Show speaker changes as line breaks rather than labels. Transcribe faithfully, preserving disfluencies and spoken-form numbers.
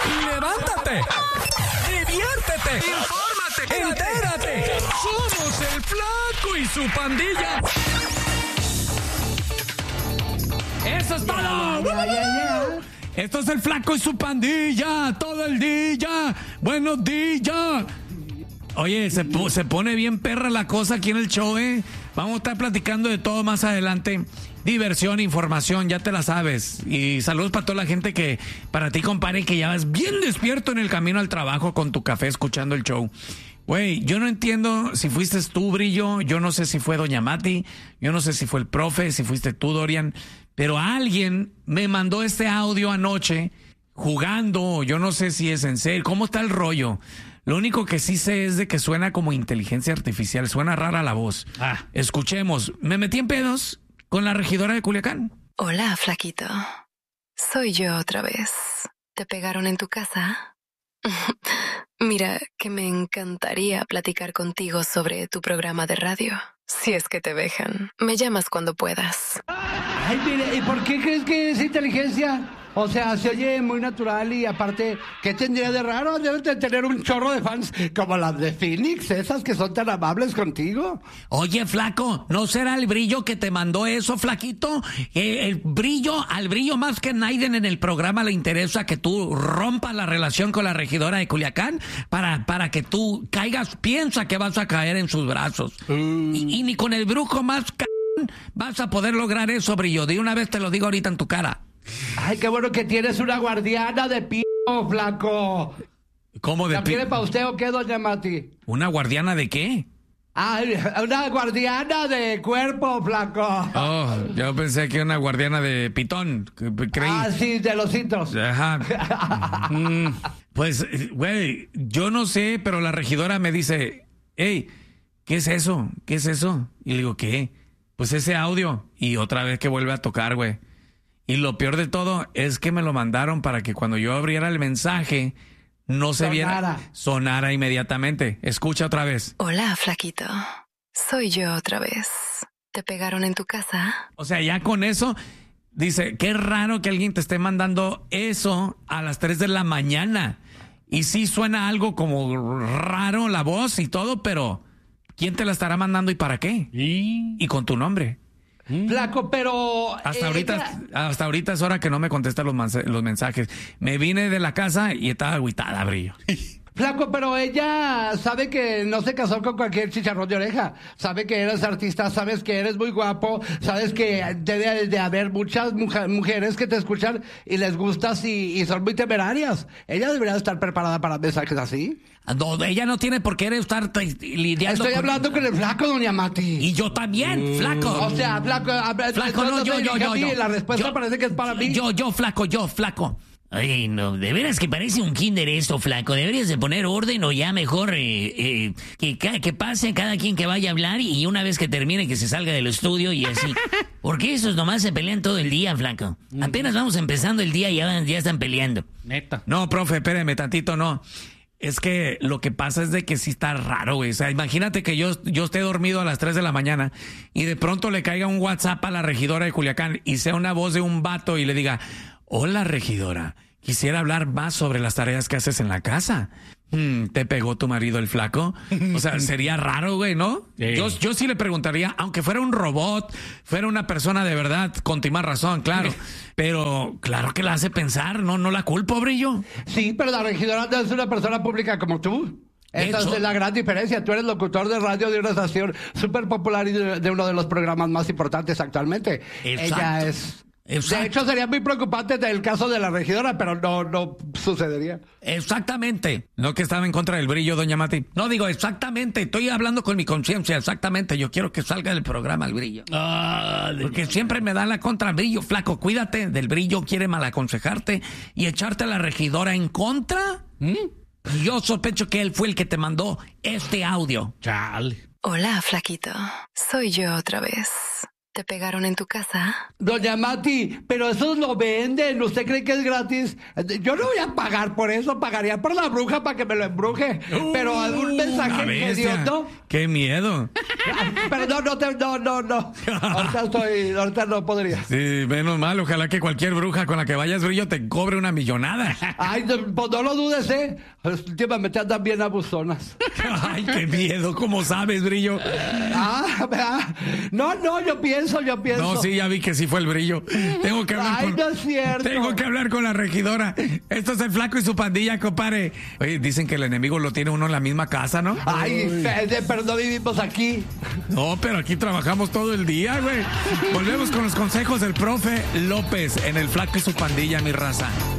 levántate, diviértete, infórmate, entérate. Somos el Flaco y su pandilla. ¡Eso es todo!
Ya, ya, ya.
Esto es el Flaco y su pandilla, todo el día. Buenos días. Oye, se, se pone bien perra la cosa aquí en el show, ¿eh? Vamos a estar platicando de todo más adelante. Diversión, información, ya te la sabes. Y saludos para toda la gente que, para ti, compadre, que ya vas bien despierto en el camino al trabajo con tu café escuchando el show. Güey, yo no entiendo si fuiste tú, Brillo, yo no sé si fue Doña Mati, yo no sé si fue el profe, si fuiste tú, Dorian, pero alguien me mandó este audio anoche jugando, yo no sé si es en serio, ¿cómo está el rollo? Lo único que sí sé es de que suena como inteligencia artificial, suena rara la voz. Ah. Escuchemos, me metí en pedos con la regidora de Culiacán.
Hola, flaquito. Soy yo otra vez. ¿Te pegaron en tu casa? Mira, que me encantaría platicar contigo sobre tu programa de radio. Si es que te dejan. Me llamas cuando puedas.
Ay, mire, ¿y por qué crees que es inteligencia? O sea, se oye muy natural y aparte, ¿qué tendría de raro? Debes de tener un chorro de fans como las de Phoenix, esas que son tan amables contigo.
Oye, Flaco, ¿no será el Brillo que te mandó eso, Flaquito? Eh, el Brillo, al Brillo más que nadie en el programa le interesa que tú rompas la relación con la regidora de Culiacán para, para que tú caigas, piensa que vas a caer en sus brazos. Mm. Y, y ni con el brujo más c... vas a poder lograr eso, Brillo. De una vez te lo digo ahorita en tu cara.
Ay, qué bueno que tienes una guardiana de p***, Flaco.
¿Cómo de
p***? ¿La quiere
p***?
para usted o qué, doña Mati?
¿Una guardiana de qué?
Ay, una guardiana de cuerpo, Flaco.
Oh, yo pensé que una guardiana de pitón. Creí.
Ah, sí, de los hitos.
Ajá. mm, pues, güey, yo no sé, pero la regidora me dice, hey, ¿qué es eso? ¿Qué es eso? Y le digo, ¿qué? Pues ese audio. Y otra vez que vuelve a tocar, güey. Y lo peor de todo es que me lo mandaron para que cuando yo abriera el mensaje no se sonara. viera, sonara inmediatamente. Escucha otra vez.
Hola, flaquito. Soy yo otra vez. ¿Te pegaron en tu casa?
O sea, ya con eso, dice, qué raro que alguien te esté mandando eso a las tres de la mañana. Y sí suena algo como raro la voz y todo, pero ¿quién te la estará mandando y para qué? Y, y con tu nombre.
Flaco, pero...
Hasta
ella...
ahorita hasta ahorita es hora que no me contesta los, los mensajes. Me vine de la casa y estaba agüitada, Brillo.
Flaco, pero ella sabe que no se casó con cualquier chicharrón de oreja. Sabe que eres artista, sabes que eres muy guapo, sabes que debe de haber muchas mujer, mujeres que te escuchan y les gustas y, y son muy temerarias. Ella debería estar preparada para mensajes así.
No, ella no tiene por qué estar lidiando
Estoy
con...
hablando con el Flaco, doña Mati.
Y yo también, mm. Flaco.
O sea, Flaco...
Flaco, no, yo, yo, yo, yo.
La respuesta
yo,
parece que es para mí.
Yo, yo, Flaco, yo, Flaco.
Ay, no, de veras que parece un kinder esto, Flaco. Deberías de poner orden o ya mejor eh, eh, que, que pase cada quien que vaya a hablar y una vez que termine que se salga del estudio y así. Porque esos nomás se pelean todo el día, Flaco. Apenas vamos empezando el día y ya, ya están peleando.
Neta. No, profe, espéreme tantito, no. Es que lo que pasa es de que sí está raro, güey. O sea, imagínate que yo, yo esté dormido a las tres de la mañana y de pronto le caiga un WhatsApp a la regidora de Culiacán y sea una voz de un vato y le diga, hola, regidora, quisiera hablar más sobre las tareas que haces en la casa. Hmm, ¿te pegó tu marido el Flaco? O sea, sería raro, güey, ¿no? Sí. Yo, yo sí le preguntaría, aunque fuera un robot, fuera una persona de verdad, con ti más razón, claro. Pero claro que la hace pensar, ¿no? No la culpo, Brillo.
Sí, pero la regidora no es una persona pública como tú. Esa es la gran diferencia. Tú eres locutor de radio de una estación súper popular y de, de uno de los programas más importantes actualmente. Exacto. Ella es... Exacto. De hecho, sería muy preocupante el caso de la regidora, pero no, no sucedería.
Exactamente. No que estaba en contra del Brillo, doña Mati. No, digo, exactamente. Estoy hablando con mi conciencia, exactamente. Yo quiero que salga del programa el Brillo. Ah, porque siempre me da la contra el Brillo. Flaco, cuídate del Brillo. Quiere malaconsejarte y echarte a la regidora en contra. ¿Mm? Yo sospecho que él fue el que te mandó este audio.
Chale.
Hola, flaquito. Soy yo otra vez. ¿Te pegaron en tu casa?
Doña Mati, pero eso lo venden. ¿Usted cree que es gratis? Yo no voy a pagar por eso. Pagaría por la bruja para que me lo embruje.
Uh,
pero algún mensaje medio, ¿no?
¡Qué miedo!
Pero no, no, te, no, no, no. Ahorita estoy, ahorita no podría.
Sí, menos mal. Ojalá que cualquier bruja con la que vayas, Brillo, te cobre una millonada.
Ay, no, pues no lo dudes, ¿eh? Últimamente andan bien abusonas.
Ay, qué miedo. ¿Cómo sabes, Brillo?
Ah, ah, no, no, yo pienso, yo pienso.
No, sí, ya vi que sí fue el Brillo. Tengo que hablar
Ay,
con...
no es cierto.
Tengo que hablar con la regidora. Esto es el Flaco y su pandilla, compadre. Oye, dicen que el enemigo lo tiene uno en la misma casa, ¿no?
Ay, Fede, pero no vivimos aquí.
No, pero aquí trabajamos todo el día, güey. Volvemos con los consejos del profe López en el Flaco y su pandilla, mi raza.